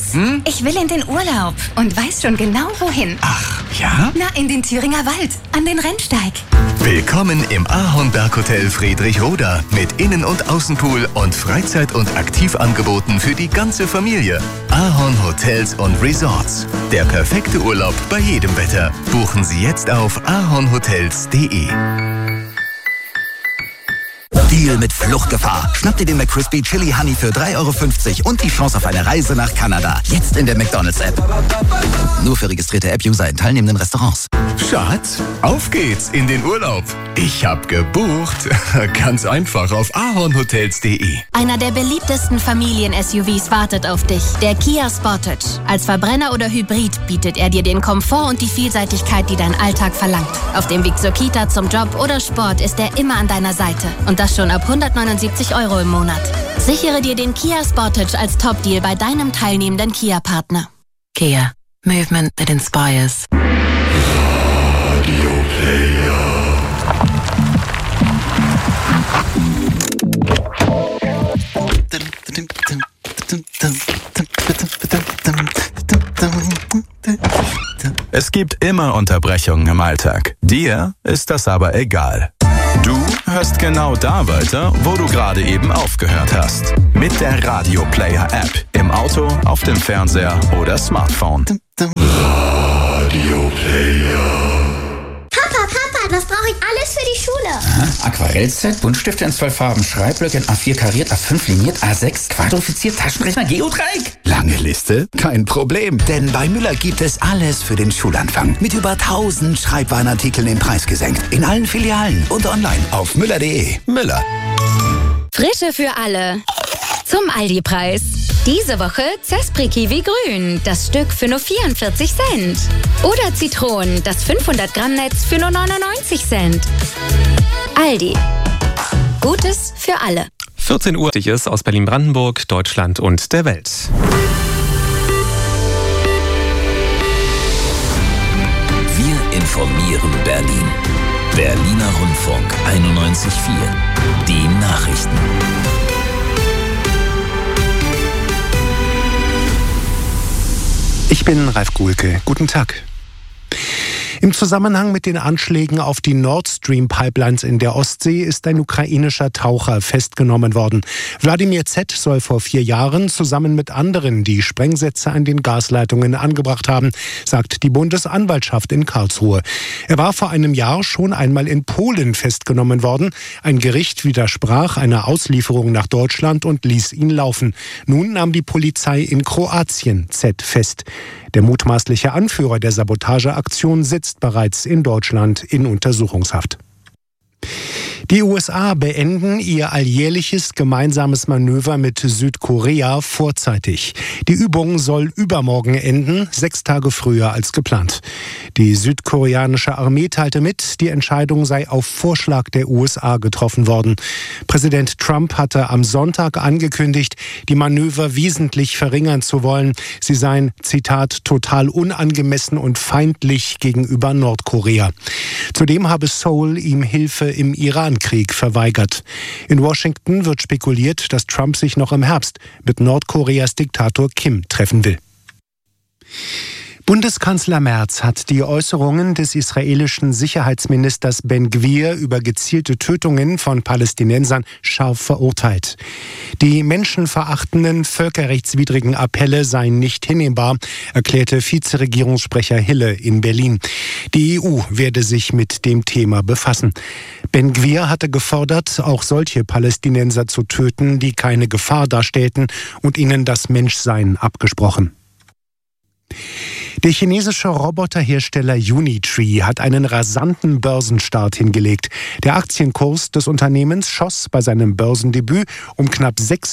Ich will in den Urlaub und weiß schon genau wohin. Ach, ja? Na, in den Thüringer Wald, an den Rennsteig. Willkommen im Ahornberghotel Friedrichroda mit Innen- und Außenpool und Freizeit- und Aktivangeboten für die ganze Familie. Ahorn Hotels und Resorts. Der perfekte Urlaub bei jedem Wetter. Buchen Sie jetzt auf ahornhotels.de. Deal mit Fluchtgefahr. Schnapp dir den McCrispy Chili Honey für 3,50 € und die Chance auf eine Reise nach Kanada. Jetzt in der McDonald's-App. Nur für registrierte App-User in teilnehmenden Restaurants. Schatz, auf geht's in den Urlaub. Ich hab gebucht. Ganz einfach auf ahornhotels.de. Einer der beliebtesten Familien-SUVs wartet auf dich. Der Kia Sportage. Als Verbrenner oder Hybrid bietet er dir den Komfort und die Vielseitigkeit, die dein Alltag verlangt. Auf dem Weg zur Kita, zum Job oder Sport ist er immer an deiner Seite. Und das schon ab 179 € im Monat. Sichere dir den Kia Sportage als Top-Deal bei deinem teilnehmenden Kia-Partner. Kia. Movement that inspires. Radio Player. Es gibt immer Unterbrechungen im Alltag. Dir ist das aber egal. Du hörst genau da weiter, wo du gerade eben aufgehört hast. Mit der Radio Player App. Im Auto, auf dem Fernseher oder Smartphone. Radio Player. Papa, was brauche ich alles für die Schule? Aquarellset, Buntstifte in 12 Farben, Schreibblöcke in A4 kariert, A5 liniert, A6 quadrifiziert, Taschenrechner, Geodreieck. Lange Liste? Kein Problem, denn bei Müller gibt es alles für den Schulanfang. Mit über 1000 Schreibwarenartikeln den Preis gesenkt. In allen Filialen und online auf müller.de. Müller. Frische für alle. Zum Aldi-Preis. Diese Woche Zespri Kiwi Grün, das Stück für nur 44 Cent. Oder Zitronen, das 500 Gramm Netz für nur 99 Cent. Aldi. Gutes für alle. 14 Uhr ist aus Berlin-Brandenburg, Deutschland und der Welt. Wir informieren Berlin. Berliner Rundfunk 91.4. Die Nachrichten. Ich bin Ralf Guhlke. Guten Tag. Im Zusammenhang mit den Anschlägen auf die Nord Stream Pipelines in der Ostsee ist ein ukrainischer Taucher festgenommen worden. Wladimir Z. soll vor 4 Jahren zusammen mit anderen die Sprengsätze an den Gasleitungen angebracht haben, sagt die Bundesanwaltschaft in Karlsruhe. Er war vor einem Jahr schon einmal in Polen festgenommen worden. Ein Gericht widersprach einer Auslieferung nach Deutschland und ließ ihn laufen. Nun nahm die Polizei in Kroatien Z. fest. Der mutmaßliche Anführer der Sabotageaktion sitzt bereits in Deutschland in Untersuchungshaft. Die USA beenden ihr alljährliches gemeinsames Manöver mit Südkorea vorzeitig. Die Übung soll übermorgen enden, 6 Tage früher als geplant. Die südkoreanische Armee teilte mit, die Entscheidung sei auf Vorschlag der USA getroffen worden. Präsident Trump hatte am Sonntag angekündigt, die Manöver wesentlich verringern zu wollen. Sie seien, Zitat, total unangemessen und feindlich gegenüber Nordkorea. Zudem habe Seoul ihm Hilfe im Iran-Krieg verweigert. In Washington wird spekuliert, dass Trump sich noch im Herbst mit Nordkoreas Diktator Kim treffen will. Bundeskanzler Merz hat die Äußerungen des israelischen Sicherheitsministers Ben-Gvir über gezielte Tötungen von Palästinensern scharf verurteilt. Die menschenverachtenden, völkerrechtswidrigen Appelle seien nicht hinnehmbar, erklärte Vizeregierungssprecher Hille in Berlin. Die EU werde sich mit dem Thema befassen. Ben-Gvir hatte gefordert, auch solche Palästinenser zu töten, die keine Gefahr darstellten, und ihnen das Menschsein abgesprochen. Der chinesische Roboterhersteller Unitree hat einen rasanten Börsenstart hingelegt. Der Aktienkurs des Unternehmens schoss bei seinem Börsendebüt um knapp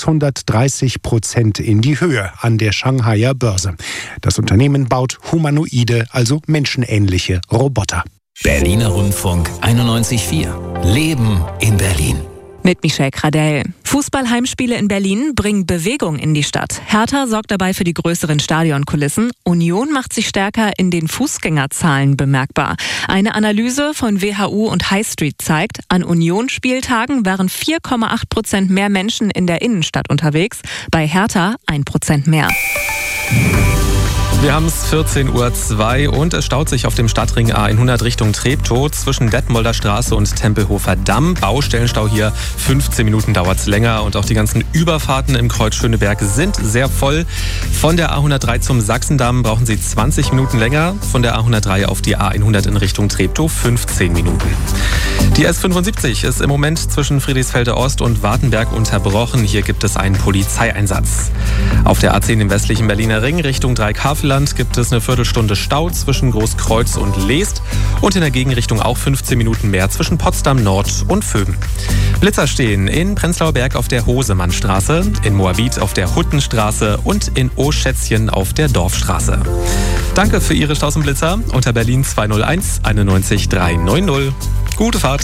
630% in die Höhe an der Shanghaier Börse. Das Unternehmen baut humanoide, also menschenähnliche Roboter. Berliner Rundfunk 91.4. Leben in Berlin. Mit Michelle Kradell. Fußballheimspiele in Berlin bringen Bewegung in die Stadt. Hertha sorgt dabei für die größeren Stadionkulissen. Union macht sich stärker in den Fußgängerzahlen bemerkbar. Eine Analyse von WHU und High Street zeigt, an Union-Spieltagen waren 4,8% mehr Menschen in der Innenstadt unterwegs, bei Hertha 1% mehr. Wir haben es 14:02 Uhr und es staut sich auf dem Stadtring A100 Richtung Treptow zwischen Detmolder Straße und Tempelhofer Damm. Baustellenstau hier, 15 Minuten dauert es länger und auch die ganzen Überfahrten im Kreuz Schöneberg sind sehr voll. Von der A103 zum Sachsendamm brauchen Sie 20 Minuten länger, von der A103 auf die A100 in Richtung Treptow 15 Minuten. Die S75 ist im Moment zwischen Friedrichsfelde Ost und Wartenberg unterbrochen. Hier gibt es einen Polizeieinsatz. Auf der A10 im westlichen Berliner Ring Richtung Dreikaveland gibt es eine Viertelstunde Stau zwischen Großkreuz und Leest und in der Gegenrichtung auch 15 Minuten mehr zwischen Potsdam Nord und Vöben. Blitzer stehen in Prenzlauer Berg auf der Hosemannstraße, in Moabit auf der Huttenstraße und in Oschätzchen auf der Dorfstraße. Danke für Ihre Staus und Blitzer unter Berlin 201 91 390. Gute Fahrt!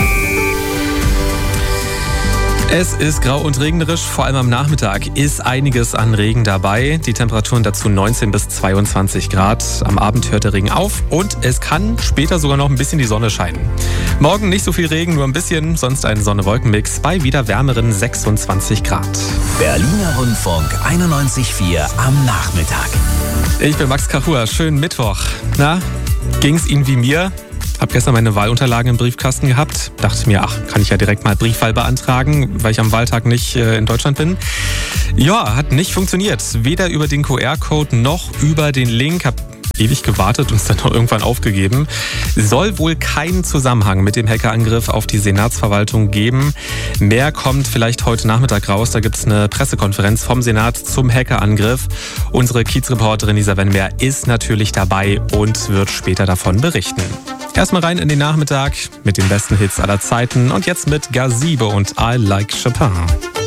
Es ist grau und regnerisch, vor allem am Nachmittag ist einiges an Regen dabei. Die Temperaturen dazu 19 bis 22 Grad. Am Abend hört der Regen auf und es kann später sogar noch ein bisschen die Sonne scheinen. Morgen nicht so viel Regen, nur ein bisschen, sonst ein Sonne-Wolken-Mix bei wieder wärmeren 26 Grad. Berliner Rundfunk 91.4 am Nachmittag. Ich bin Max Kachua, schönen Mittwoch. Na, ging's Ihnen wie mir? Hab gestern meine Wahlunterlagen im Briefkasten gehabt. Dachte mir, kann ich ja direkt mal Briefwahl beantragen, weil ich am Wahltag nicht in Deutschland bin. Ja, hat nicht funktioniert. Weder über den QR-Code noch über den Link. Hab ewig gewartet und es dann auch irgendwann aufgegeben. Soll wohl keinen Zusammenhang mit dem Hackerangriff auf die Senatsverwaltung geben. Mehr kommt vielleicht heute Nachmittag raus. Da gibt es eine Pressekonferenz vom Senat zum Hackerangriff. Unsere Kiezreporterin Lisa Wennemer ist natürlich dabei und wird später davon berichten. Erstmal rein in den Nachmittag mit den besten Hits aller Zeiten und jetzt mit Gazebo und I Like Chopin.